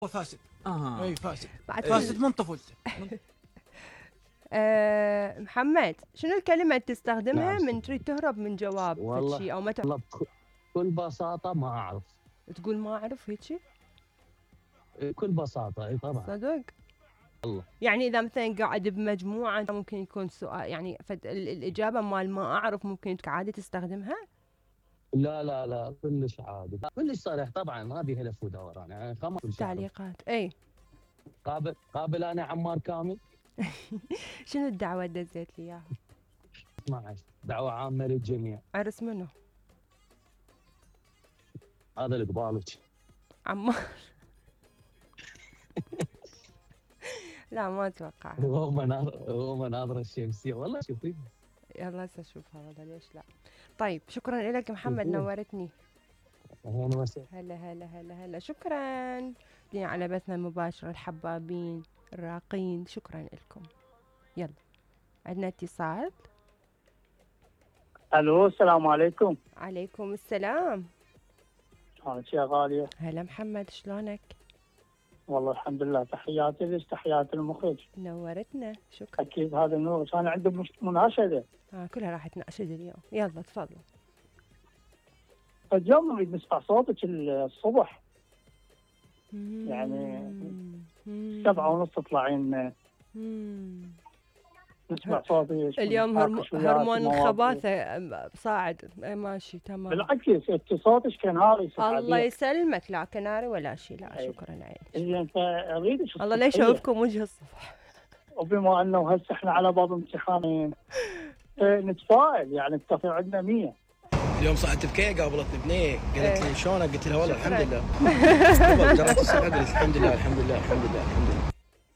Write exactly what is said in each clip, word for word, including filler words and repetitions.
هو فاسد. اه اي فاسد بعد فاسد من طفولته. آه محمد، شنو الكلمة اللي تستخدمها نعم. من تريد تهرب من جواب والله شيء او ما تعرف؟ والله بكل بساطة ما أعرف. تقول ما اعرف هيك؟ بكل بساطة اي طبعا. صدق؟ والله يعني اذا مثلا قاعد بمجموعة ممكن يكون سؤال، يعني فد ال- الاجابة مال ما اعرف ممكن عادي تستخدمها؟ لا لا لا كلش عادي، كلش صريح طبعا، ما بيها لف ودوران يعني خمس كل شيء. تعليقات اي. قابل قابل أنا عمار كامل. شنو الدعوة اللي دزيت لي اياها؟ اسمع، دعوة عامة للجميع. عرس منو؟ هذا اللي قبالك. عمار. لا ما اتوقع. هو مناظر هو مناظر الشمسية والله شوفي. يلا هسه اشوفها والله ليش لا. طيب شكرا لك محمد، شوفيها. نورتني. أهلا وسهلا. هلا هلا هلا هلا شكرا لي على بثنا المباشر، الحبابين الراقين شكرا لكم. يلا عندنا اتصال. الو السلام عليكم. عليكم السلام. شلونك يا غالية؟ هلا محمد شلونك؟ والله الحمد لله، تحياتي لك تحياتي المخرج. نورتنا شكرا. اكيد هذا النور، انا عندي مش- مناشدة. آه كلها راح تناشد اليوم، يلا تفضل. اليوم نريد نسمع صوتك الصبح يعني مم. سبعة ونص تطلعين مم. نسمع صوتك. اليوم هرمو- ونتناقش وياك هرمون في مواضيع. الخباثة أم- صاعد. إيه ماشي تمام. بالعكس انت صوتك كناري الله يسلمك، لا كناري ولا شيء، لا أي. شكرا عيني. زين فاريد الله لا يشوفكم وجه الصبح. وبما انه هسه احنا على باب امتحانين نتفائل، يعني التفاؤل عندنا مية. اليوم صعدت بكي قابلتني بنيه قالت إيه. لي شلونك؟ قلت لها والله شكراً. الحمد لله. قبل جريت الصبح قلت الحمد لله الحمد لله الحمد لله الحمد لله.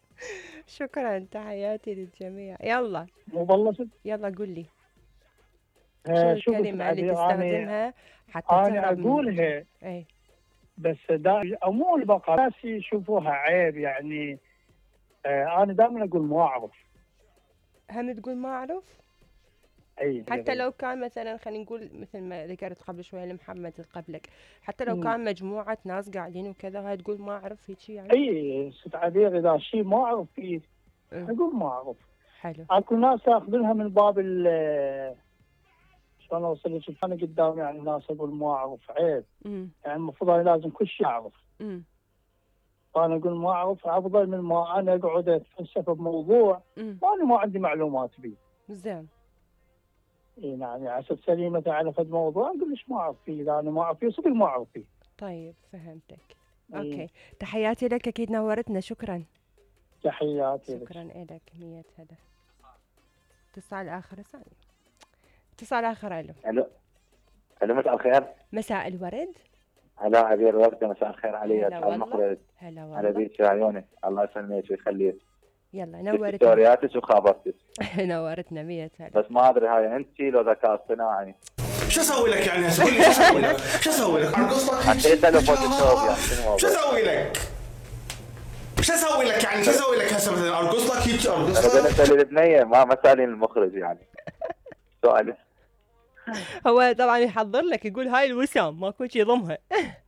شكرا تحياتي للجميع. يلا مو والله يلا قول لي آه، شنو شوف الكلمة اللي العبير، أنا- تستخدمها حتى انا تهرب من- اقولها اي بس دا عموم البقر ناس يشوفوها عيب يعني. آه انا دائما اقول ما اعرف. هم تقول ما اعرف؟ اي حتى لو كان مثلا خلينا نقول مثل ما ذكرت قبل شوية لمحمد قبلك، حتى لو مم. كان مجموعة ناس قاعدين وكذا هاي تقول ما اعرف هيك يعني؟ اي ست عبير، اذا شيء ما اعرف فيه إيه. اقول ما اعرف. حلو. اكو ناس ياخذونها من باب ال شلون اوصل لك، انا قدام يعني ناس اقول ما اعرف عيب، امم يعني المفروض انا لازم كل شيء اعرف. امم فانا اقول ما اعرف افضل من ما انا اقعد اتفلسف بموضوع امم وانا ما عندي معلومات به. زين. اي يعني على اساس سليمه على فد موضوع اقول ليش ما اعرف فيه، اذا انا ما اعرف فيه صدق ما اعرف فيه. طيب فهمتك. إيه. اوكي تحياتي لك، اكيد نورتنا. شكرا تحياتي لك. شكرا لك. مية هلا. اتصال اخر ثاني. اتصال اخر. الو الو الو مساء الخير. مساء الورد. هلا عبير وردة، مساء الخير علي. هلا أسعد والله. المخرج. هلا على والله. بيك عيونك، الله يسلمك ويخليك. يلا شفت نورتنا. ستورياتك وخابرتك، نورتنا مية هلا. بس ما ادري هاي انت كيلو ذكاء اصطناعي. شو اسوي لك يعني هسه؟ قول لي شو اسوي لك؟ شو اسوي لك؟ ارقص لك؟ حتى يسالوا فوتوشوب يعني شنو شو الموضوع؟ اسوي لك؟ شو اسوي لك يعني؟ شو اسوي لك هسه مثلا ارقص لك هيك ارقص انا لك؟ بالنسبه للبنيه ما ما سالين المخرج يعني. سؤال هو طبعا يحضر لك يقول هاي الوسام ماكو شي يضمها.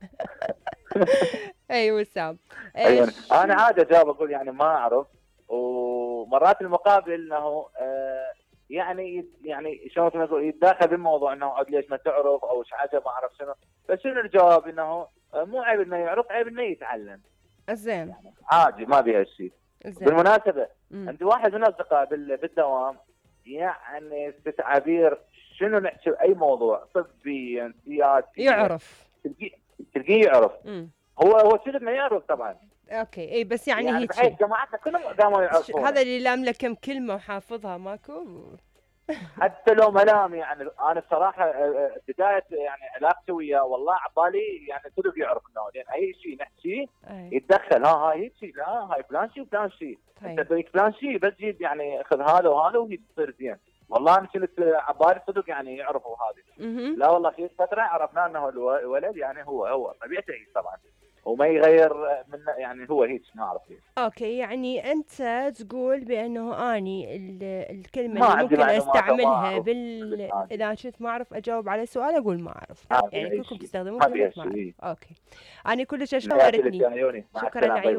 اي وسام. أيوة. إيش؟ انا عادي اجاوب اقول يعني ما اعرف، ومرات المقابل انه آه يعني يعني شلون نقول يتداخل بالموضوع انه عاد ليش ما تعرف او ايش حاجه ما اعرف شنو، بس شنو الجواب انه آه، مو عيب انه يعرف، عيب انه يتعلم. زين عادي ما بيها شيء. زين. بالمناسبه مم. عندي واحد من الاصدقاء بال- بالدوام يعني ست عبير شنو نحكي باي موضوع طبيا سياسي يعرف. تلقيه تلقيه يعرف. امم هو هو شنو ما يعرف طبعا، اوكي اي بس يعني, يعني هيك بحيث شي. جماعتنا كلهم قاموا يعرفون. هذا اللي لام له كم كلمه وحافظها ماكو. حتى لو ملام يعني انا بصراحه آه، بدايه يعني علاقتي وياه والله عبالي يعني صدق يعرف انه لان اي شيء نحكيه أي. يتدخل. ها هاي هيك شيء، لا هاي فلان شيء وفلان شيء، انت طيب بدك فلان شيء بس جيب يعني خذ هذا وهذا وهي تصير زين. والله انا كنت عبالي صدق يعني يعرفوا هذه. مهم. لا والله في فتره عرفنا انه الو- الولد يعني هو هو طبيعته هي طبعا، وما يغير من يعني هو هيك ما اعرف ليش. اوكي، يعني انت تقول بانه اني ال- الكلمه ما اللي عندي ممكن معلومات وما استعملها أعرف بال بالإسناد. اذا كنت ما اعرف اجاوب على سؤال اقول ما اعرف، ما في يعني أي كلكم شيء. تستخدمون ما فيها كلمه ما اعرف. شيء. اوكي، انا كلش تحياتي اشكرك لك يا عيوني، مع شكرا السلامة. عيوني.